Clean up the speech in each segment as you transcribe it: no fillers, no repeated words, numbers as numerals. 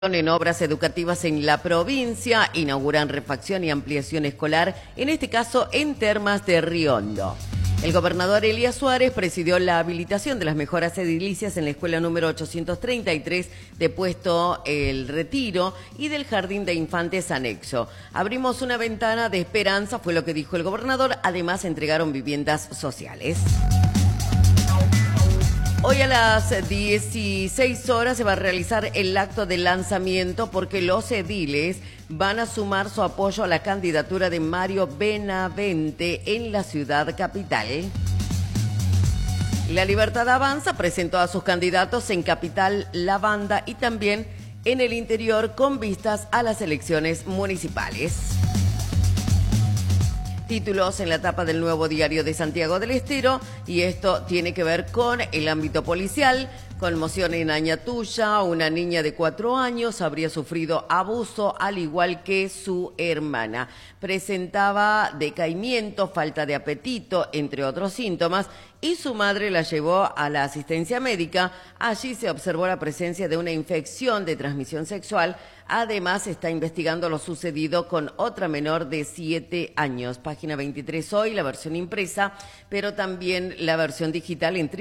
En obras educativas en la provincia, inauguran refacción y ampliación escolar, en este caso en Termas de Río Hondo. El gobernador Elías Suárez presidió la habilitación de las mejoras edilicias en la escuela número 833 de Puesto El Retiro y del Jardín de Infantes anexo. Abrimos una ventana de esperanza, fue lo que dijo el gobernador. Además, entregaron viviendas sociales. Hoy a las 16 horas se va a realizar el acto de lanzamiento porque los ediles van a sumar su apoyo a la candidatura de Mario Benavente en la ciudad capital. La Libertad Avanza presentó a sus candidatos en Capital, La Banda y también en el interior con vistas a las elecciones municipales. Títulos en la tapa del Nuevo Diario de Santiago del Estero, y esto tiene que ver con el ámbito policial. Conmoción en Añatuya, una niña de 4 años habría sufrido abuso al igual que su hermana. Presentaba decaimiento, falta de apetito, entre otros síntomas, y su madre la llevó a la asistencia médica. Allí se observó la presencia de una infección de transmisión sexual. Además, está investigando lo sucedido con otra menor de 7 años. Página 23 hoy, la versión impresa, pero también la versión digital en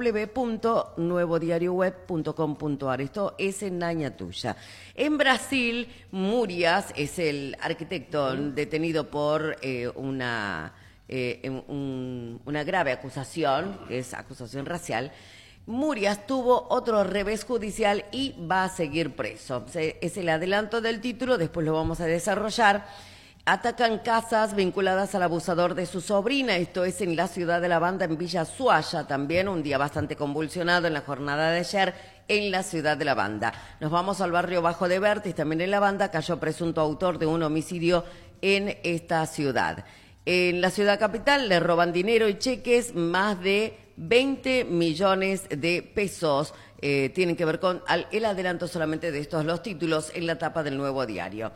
www.nuevodarioweb.com.ar. Esto es en Añatuya. En Brasil, Murias es el arquitecto detenido por una grave acusación, que es acusación racial. Murias tuvo otro revés judicial y va a seguir preso. Es el adelanto del título, después lo vamos a desarrollar. Atacan casas vinculadas al abusador de su sobrina, esto es en la ciudad de La Banda, en Villa Suaya, también un día bastante convulsionado en la jornada de ayer en la ciudad de La Banda. Nos vamos al barrio Bajo de Vértiz, también en La Banda, cayó presunto autor de un homicidio en esta ciudad. En la ciudad capital le roban dinero y cheques, más de 20 millones de pesos. Tienen que ver con el adelanto solamente de estos los títulos en la tapa del Nuevo Diario.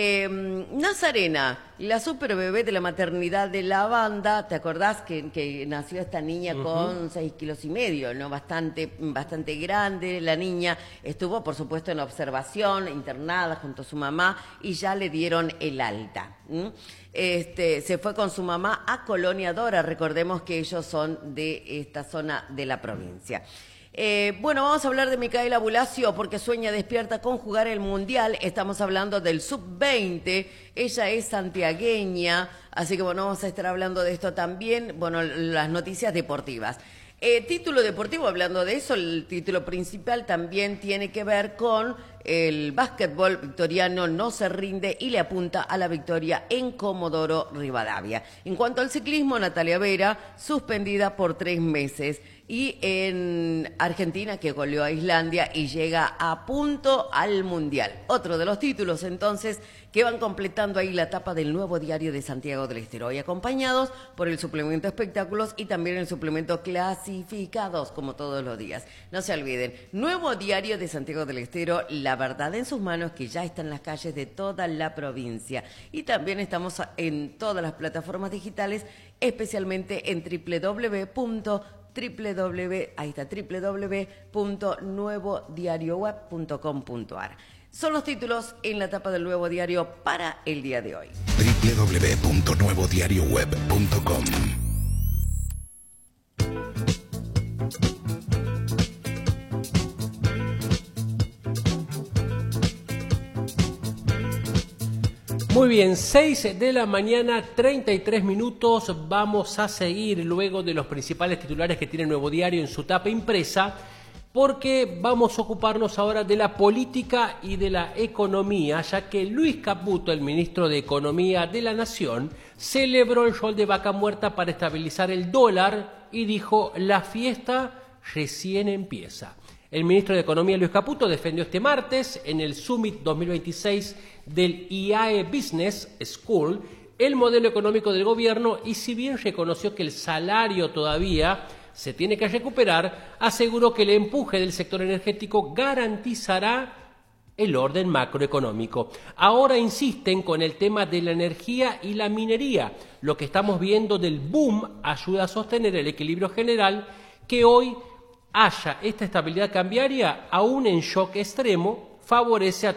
Nazarena, la super bebé de la maternidad de La Banda, ¿te acordás que nació esta niña con 6,5 kilos, ¿no? Bastante grande la niña. Estuvo, por supuesto, en observación, internada junto a su mamá y ya le dieron el alta. Se fue con su mamá a Colonia Dora, recordemos que ellos son de esta zona de la provincia. Bueno, vamos a hablar de Micaela Bulacio porque sueña despierta con jugar el Mundial. Estamos hablando del Sub-20. Ella es santiagueña, así que bueno, vamos a estar hablando de esto también. Bueno, las noticias deportivas. Título deportivo, hablando de eso, el título principal también tiene que ver con el básquetbol victoriano. No se rinde y le apunta a la victoria en Comodoro Rivadavia. En cuanto al ciclismo, Natalia Vera, suspendida por 3 meses. Y en Argentina, que goleó a Islandia y llega a punto al Mundial. Otro de los títulos, entonces, que van completando ahí la tapa del Nuevo Diario de Santiago del Estero. Hoy acompañados por el suplemento espectáculos y también el suplemento clasificados, como todos los días. No se olviden, Nuevo Diario de Santiago del Estero, la verdad en sus manos, que ya está en las calles de toda la provincia. Y también estamos en todas las plataformas digitales, especialmente en www.nuevodarioweb.com.ar. Son los títulos en la tapa del Nuevo Diario para el día de hoy. www.nuevodarioweb.com. Muy bien, 6 de la mañana, 33 minutos. Vamos a seguir luego de los principales titulares que tiene Nuevo Diario en su tapa impresa, porque vamos a ocuparnos ahora de la política y de la economía, ya que Luis Caputo, el ministro de Economía de la Nación, celebró el rol de vaca muerta para estabilizar el dólar y dijo: la fiesta recién empieza. El ministro de Economía, Luis Caputo, defendió este martes en el Summit 2026 del IAE Business School el modelo económico del gobierno y, si bien reconoció que el salario todavía se tiene que recuperar, aseguró que el empuje del sector energético garantizará el orden macroeconómico. Ahora insisten con el tema de la energía y la minería. Lo que estamos viendo del boom ayuda a sostener el equilibrio general, que hoy haya esta estabilidad cambiaria aún en shock extremo favorece a